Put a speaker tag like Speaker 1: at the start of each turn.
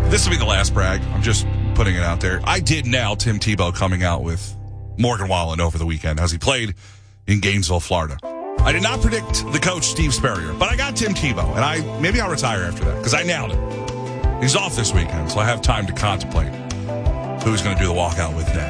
Speaker 1: This will be the last brag. I'm just putting it out there. I did nail Tim Tebow coming out with Morgan Wallen over the weekend as he played in Gainesville, Florida. I did not predict the coach, Steve Spurrier, but I got Tim Tebow, and maybe I'll retire after that because I nailed it. He's off this weekend, so I have time to contemplate who he's going to do the walkout with next.